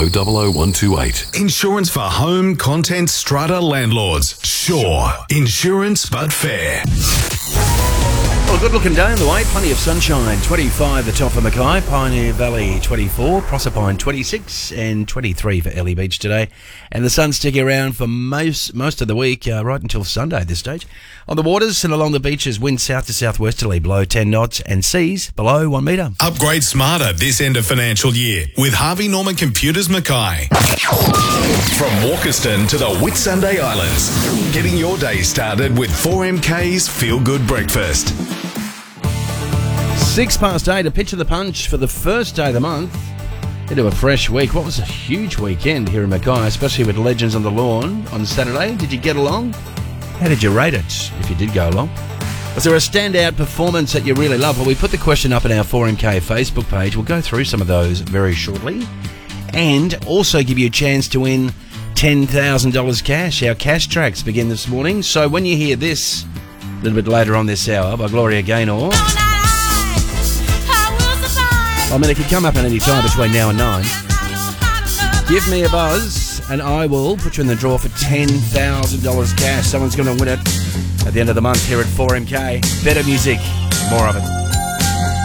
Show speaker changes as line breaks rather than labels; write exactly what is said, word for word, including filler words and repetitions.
double oh one two eight.
Insurance for home, content, strata landlords. Sure. Insurance but fair.
Well, a good-looking day on the way. Plenty of sunshine. twenty-five the top for Mackay, Pioneer Valley twenty-four, Proserpine twenty-six, and twenty-three for Ellie Beach today. And the sun's sticking around for most most of the week, uh, right until Sunday at this stage. On the waters and along the beaches, wind south to southwesterly below ten knots, and seas below one metre.
Upgrade smarter this end of financial year with Harvey Norman Computers Mackay. From Walkerston to the Whitsunday Islands, getting your day started with four M K's Feel Good Breakfast.
Six past eight, a pitch of the punch for the first day of the month. Into a fresh week. What was a huge weekend here in Mackay, especially with Legends on the Lawn on Saturday. Did you get along? How did you rate it, if you did go along? Was there a standout performance that you really loved? Well, we put the question up on our four M K Facebook page. We'll go through some of those very shortly. And also give you a chance to win ten thousand dollars cash. Our cash tracks begin this morning. So when you hear this, a little bit later on this hour, by Gloria Gaynor. I mean, it could come up at any time between now and nine. Give me a buzz and I will put you in the draw for ten thousand dollars cash. Someone's going to win it at the end of the month here at four M K. Better music, more of it.